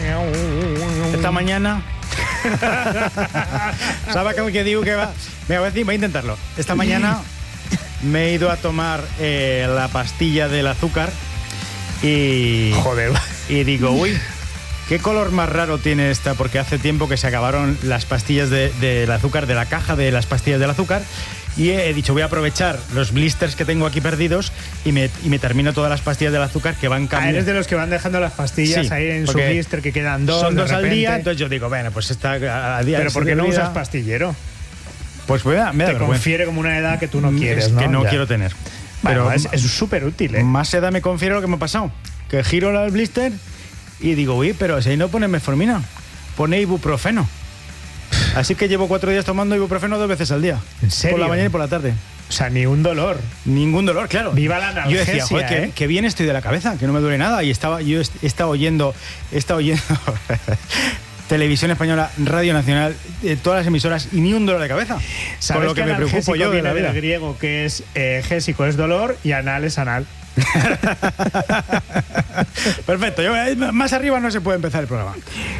Esta mañana... ¿Sabes qué digo que va? Venga, voy a intentarlo. Esta mañana me he ido a tomar la pastilla del azúcar y... Joder. Y digo, uy, ¿qué color más raro tiene esta? Porque hace tiempo que se acabaron las pastillas del azúcar, de la caja de las pastillas del azúcar. Y he dicho, voy a aprovechar los blisters que tengo aquí perdidos y me termino todas las pastillas del azúcar que van cambiando. Eres de los que van dejando las pastillas ahí en su blister, que quedan dos. Son dos de al repente. día, entonces yo digo, bueno, pues está a día. Pero ¿por qué no usas pastillero? Pues me da Te vergüenza. confiere como una edad que tú no quieres, Es ¿no? que no Ya. quiero tener. Bueno, Pero es súper útil, ¿eh? más edad me confiere lo que me ha pasado. Que giro el blister y digo, uy, pero si ahí no pone metformina, pone ibuprofeno. Así que llevo 4 días tomando ibuprofeno 2 veces al día. ¿En serio? Por la mañana y por la tarde. O sea, ni un dolor. Ningún dolor, claro. Viva la analgesia, Yo decía, joder, que bien estoy de la cabeza, que no me duele nada. Y yo he estado oyendo Televisión Española, Radio Nacional, todas las emisoras y ni un dolor de cabeza. ¿Sabes Con lo que me preocupo yo de la vida. del griego, que es gésico es dolor y anal es anal? Perfecto, más arriba no se puede empezar el programa.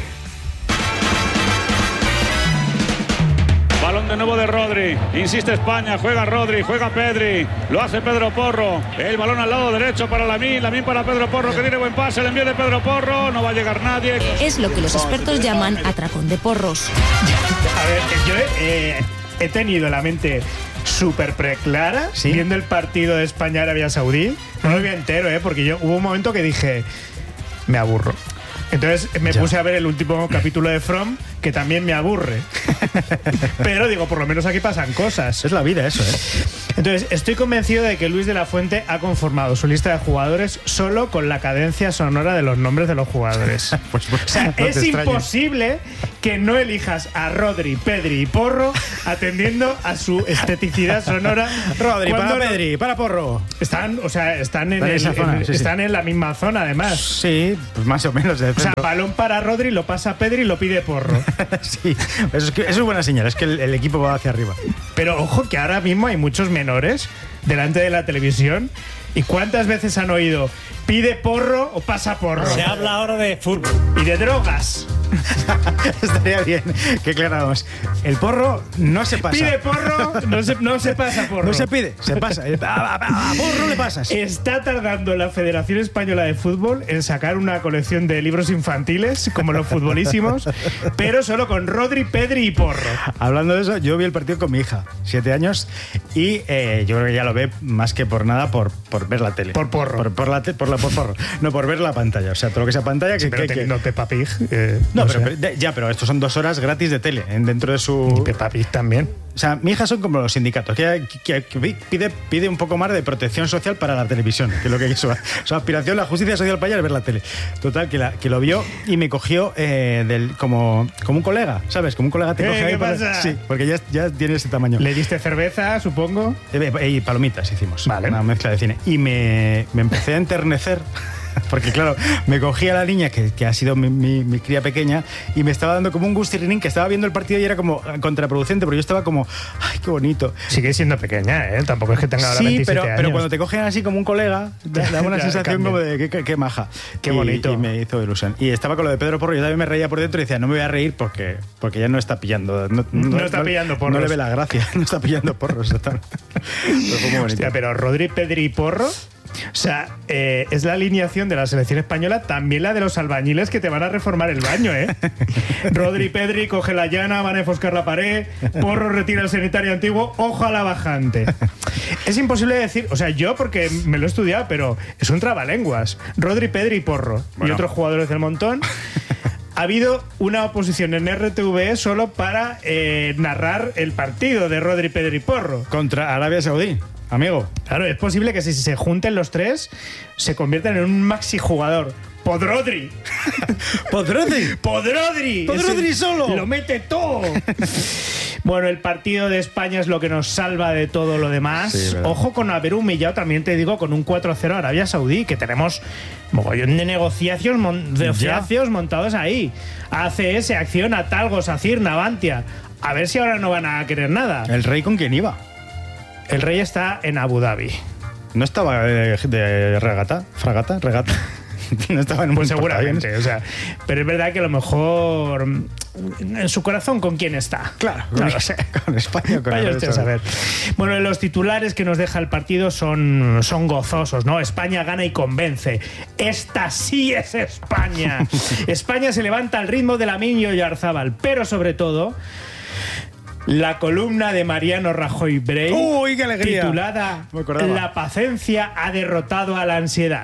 Balón de nuevo de Rodri, insiste España, juega Rodri, juega Pedri, lo hace Pedro Porro, el balón al lado derecho para Lamine para Pedro Porro, que tiene buen pase, el envío de Pedro Porro, no va a llegar nadie. Es lo que los expertos llaman atracón de porros. A ver, yo he tenido la mente súper preclara viendo el partido de España-Arabia Saudí. No lo vi entero, porque hubo un momento que dije, me aburro. Entonces me puse a ver el último capítulo de From, que también me aburre. Pero digo, por lo menos aquí pasan cosas. Es la vida eso, Entonces, estoy convencido de que Luis de la Fuente ha conformado su lista de jugadores solo con la cadencia sonora de los nombres de los jugadores. O sea, no es imposible que no elijas a Rodri, Pedri y Porro atendiendo a su esteticidad sonora. Rodri, para Pedri, para Porro. Están en, esa zona, están en la misma zona, además. Sí, pues más o menos. O sea, balón para Rodri, lo pasa a Pedri y lo pide Porro. Sí, eso es buena señal, es que el equipo va hacia arriba. Pero ojo que ahora mismo hay muchos menores delante de la televisión. ¿Y cuántas veces han oído pide porro o pasa porro? Se habla ahora de fútbol. Y de drogas. Estaría bien que aclaráramos. El porro no se pasa. Pide porro, no se pasa porro. No se pide, se pasa. A porro le pasas. Está tardando la Federación Española de Fútbol en sacar una colección de libros infantiles, como los futbolísimos, pero solo con Rodri, Pedri y Porro. Hablando de eso, yo vi el partido con mi hija, 7 años, y yo creo que ya lo ve más que por nada por ver la tele. Por porro. Por porro. No, por ver la pantalla. O sea, todo lo que sea pantalla... Sí, pero teniendo Peppa Pig... pero esto son 2 horas gratis de tele dentro de su... Y Peppa Pig también. O sea, mi hija son como los sindicatos, que pide un poco más de protección social para la televisión, que es lo que es su aspiración, la justicia social para ella es ver la tele. Total, que lo vio y me cogió como un colega, ¿sabes? Como un colega te coge ahí. ¿Qué pasa? Sí, porque ya tiene ese tamaño. ¿Le diste cerveza, supongo? Y palomitas hicimos. Vale. Una mezcla de cine. Y me empecé a enternecer. Porque claro, me cogía la niña que ha sido mi cría pequeña y me estaba dando como un gustirrinín, que estaba viendo el partido y era como contraproducente, pero yo estaba como, ay, qué bonito. Sigue siendo pequeña, Tampoco es que tenga ahora 27 años. Pero cuando te cogen así como un colega, da una sensación cambia. como de qué maja. Qué bonito. Y me hizo ilusión. Y estaba con lo de Pedro Porro, yo también me reía por dentro y decía, no me voy a reír porque ya no está pillando. No está pillando porros. No le ve la gracia, no está pillando porros. Pero fue muy bonito. Hostia, pero Rodri, Pedri y Porro... O sea, es la alineación de la selección española, también la de los albañiles que te van a reformar el baño, Rodri, Pedri, coge la llana, van a enfoscar la pared, Porro retira el sanitario antiguo, ojo a la bajante. Es imposible decir, o sea, yo porque me lo he estudiado, pero es un trabalenguas. Rodri, Pedri y Porro. Bueno. Y otros jugadores del montón. Ha habido una oposición en RTVE solo para narrar el partido de Rodri, Pedri y Porro. Contra Arabia Saudí. Amigo. Claro, es posible que si se junten los tres se conviertan en un maxi jugador. ¡Podrodri! ¡Podrodri! ¡Podrodri! ¡Podrodri solo! ¡Lo mete todo! Bueno, el partido de España es lo que nos salva de todo lo demás. Sí, ojo con haber humillado, también te digo, con un 4-0 a Arabia Saudí, que tenemos mogollón de negociacios montados ahí. ACS, Acciona, Talgo, SACIR, Navantia. A ver si ahora no van a querer nada. ¿El rey con quién iba? El rey está en Abu Dhabi. ¿No estaba de regata? ¿Fragata? ¿Regata? No estaba en un Pues portaaviones. seguramente, o sea, pero es verdad que a lo mejor en su corazón ¿con quién está? Claro, no lo sé. Con España o con Vaya Arabia usted a Saudí. saber. Bueno, los titulares que nos deja el partido son gozosos, ¿no? España gana y convence. Esta sí es España. España se levanta al ritmo de Lamine y Oyarzábal, pero sobre todo la columna de Mariano Rajoy Brey, ¡Uy, qué alegría! titulada Me acordaba. La paciencia ha derrotado a la ansiedad.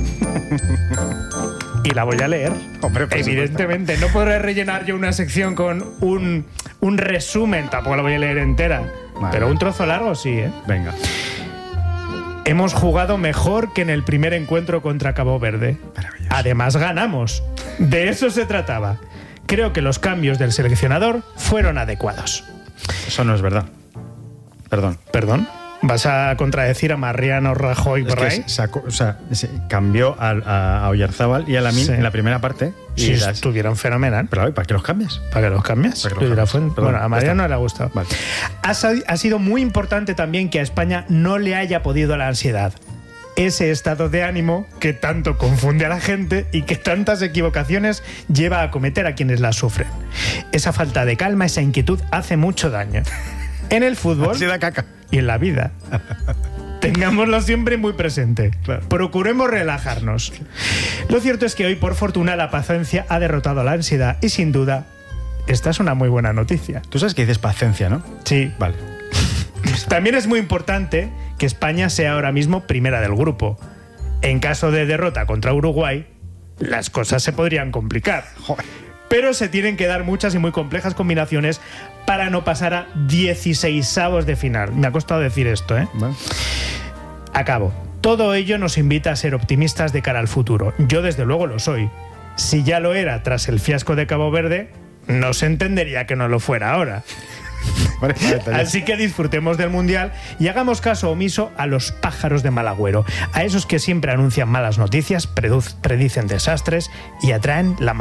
Y la voy a leer. Hombre, por evidentemente, no podré rellenar yo una sección con un resumen, tampoco la voy a leer entera. Vale. Pero un trozo largo sí, ¿eh? Venga. Hemos jugado mejor que en el primer encuentro contra Cabo Verde. Maravilloso. Además ganamos. De eso se trataba. Creo que los cambios del seleccionador fueron adecuados. Eso no es verdad. Perdón. ¿Perdón? ¿Vas a contradecir a Mariano Rajoy Es que Brey? cambió a Oyarzábal y a Lamine Sí. en la primera parte. Y Sí, las- estuvieron fenomenal. Pero ¿para qué los cambias? ¿Para que los cambies? Para que los Lo dirá cambies. Fuente. Perdón, Bueno, a ya Mariano está. no le ha gustado. Vale. Ha sido muy importante también que a España no le haya podido la ansiedad. Ese estado de ánimo que tanto confunde a la gente y que tantas equivocaciones lleva a cometer a quienes la sufren. Esa falta de calma, esa inquietud hace mucho daño. En el fútbol Así da caca. y en la vida. Tengámoslo siempre muy presente. Claro. Procuremos relajarnos. Lo cierto es que hoy, por fortuna, la paciencia ha derrotado a la ansiedad y, sin duda, esta es una muy buena noticia. Tú sabes que dices paciencia, ¿no? Sí. Vale. También es muy importante que España sea ahora mismo primera del grupo. En caso de derrota contra Uruguay, las cosas se podrían complicar. Joder. Pero se tienen que dar muchas y muy complejas combinaciones para no pasar a 16avos de final. Me ha costado decir esto, ¿eh? Vale. Acabo. Todo ello nos invita a ser optimistas de cara al futuro. Yo desde luego lo soy. Si ya lo era tras el fiasco de Cabo Verde, no se entendería que no lo fuera ahora. Vale, ya. Así que disfrutemos del Mundial y hagamos caso omiso a los pájaros de mal agüero, a esos que siempre anuncian malas noticias, predicen desastres y atraen la